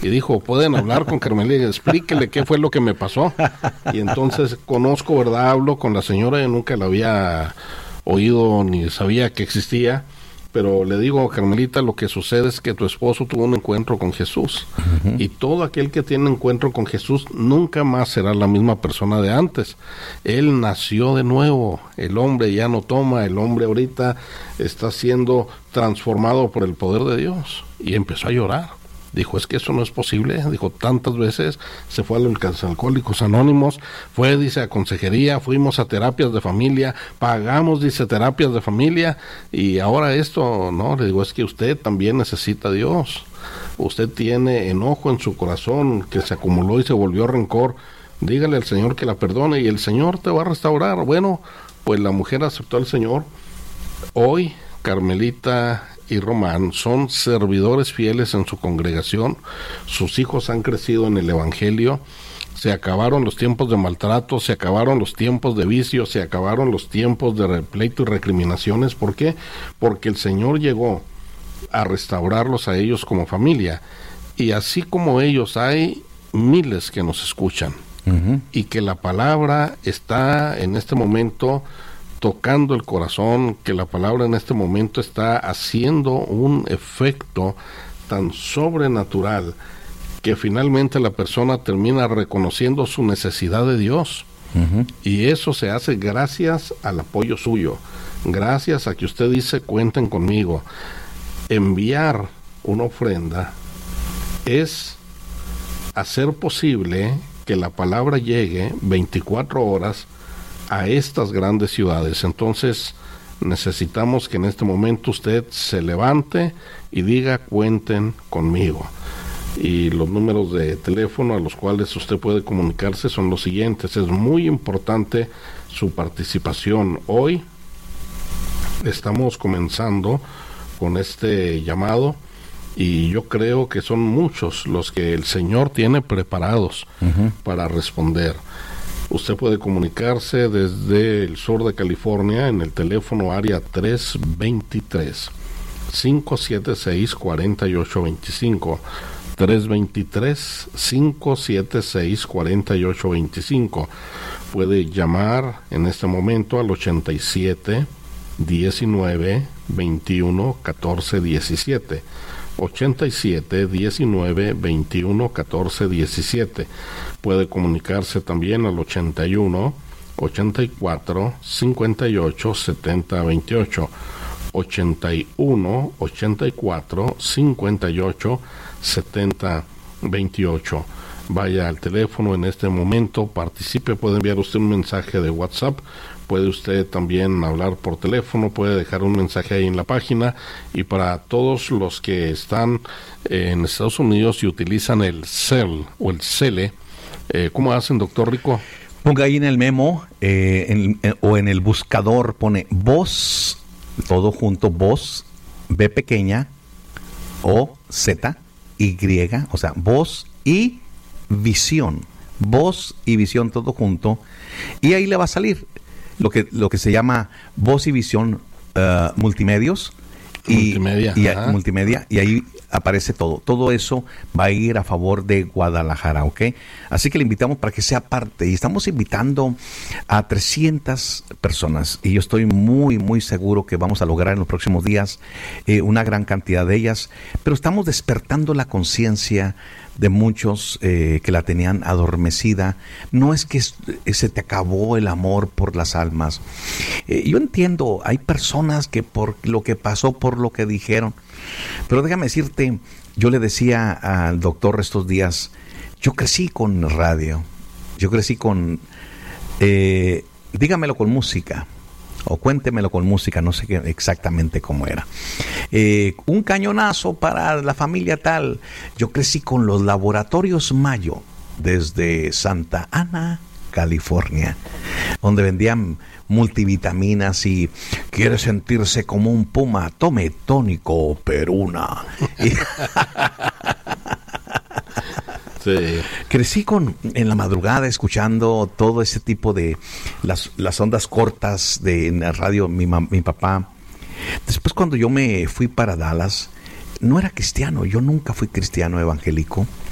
y dijo, pueden hablar con Carmelita, explíquele qué fue lo que me pasó. Y entonces conozco, ¿verdad? Hablo con la señora, yo nunca la había oído ni sabía que existía, pero le digo, Carmelita, lo que sucede es que tu esposo tuvo un encuentro con Jesús, y todo aquel que tiene encuentro con Jesús nunca más será la misma persona de antes. Él nació de nuevo, el hombre ya no toma, el hombre ahorita está siendo transformado por el poder de Dios, y empezó a llorar. Dijo, es que eso no es posible. Dijo, tantas veces se fue a los Alcohólicos Anónimos, fue, dice, a consejería, fuimos a terapias de familia, pagamos, dice, terapias de familia, y ahora esto, no, le digo, es que usted también necesita a Dios. Usted tiene enojo en su corazón que se acumuló y se volvió rencor. Dígale al Señor que la perdone y el Señor te va a restaurar. Bueno, pues la mujer aceptó al Señor. Hoy, Carmelita y Román son servidores fieles en su congregación, sus hijos han crecido en el Evangelio, se acabaron los tiempos de maltrato, se acabaron los tiempos de vicio, se acabaron los tiempos de pleito y recriminaciones. ¿Por qué? Porque el Señor llegó a restaurarlos a ellos como familia, y así como ellos hay miles que nos escuchan, y que la palabra está en este momento tocando el corazón, que la palabra en este momento está haciendo un efecto tan sobrenatural que finalmente la persona termina reconociendo su necesidad de Dios. Y eso se hace gracias al apoyo suyo, gracias a que usted dice, cuenten conmigo. Enviar una ofrenda es hacer posible que la palabra llegue 24 horas a estas grandes ciudades. Entonces necesitamos que en este momento usted se levante y diga, cuenten conmigo. Y los números de teléfono a los cuales usted puede comunicarse son los siguientes. Es muy importante su participación. Hoy estamos comenzando con este llamado, y yo creo que son muchos los que el Señor tiene preparados para responder. Usted puede comunicarse desde el sur de California en el teléfono área 323-576-4825. 323-576-4825. Puede llamar en este momento al 87-19-21-14-17. 87-19-21-14-17. Puede comunicarse también al 81-84-58-70-28. 81-84-58-70-28. Vaya al teléfono en este momento, participe, puede enviar usted un mensaje de WhatsApp, puede usted también hablar por teléfono, puede dejar un mensaje ahí en la página. Y para todos los que están en Estados Unidos y utilizan el CEL o el CELE, ¿cómo hacen, doctor Rico? Ponga ahí en el memo o en el buscador, pone voz, todo junto, voz, B pequeña, O, Z, Y, o sea, voz y visión, voz y visión todo junto, y ahí le va a salir lo que se llama voz y visión multimedios y multimedia, y ahí aparece todo eso va a ir a favor de Guadalajara, ¿ok? Así que le invitamos para que sea parte, y estamos invitando a 300 personas, y yo estoy muy, muy seguro que vamos a lograr en los próximos días una gran cantidad de ellas, pero estamos despertando la conciencia de muchos que la tenían adormecida. No es que se te acabó el amor por las almas. Yo entiendo, hay personas que por lo que pasó, por lo que dijeron, pero déjame decirte, yo le decía al doctor estos días, yo crecí con radio, yo crecí con, dígamelo con música, o cuéntemelo con música, no sé exactamente cómo era. Un cañonazo para la familia tal. Yo crecí con los laboratorios Mayo, desde Santa Ana, California, donde vendían multivitaminas y quiere sentirse como un puma, tome tónico Peruna. Sí. Crecí en la madrugada escuchando todo ese tipo de las ondas cortas de la radio, mi papá. Después, cuando yo me fui para Dallas, no era cristiano, yo nunca fui cristiano evangélico.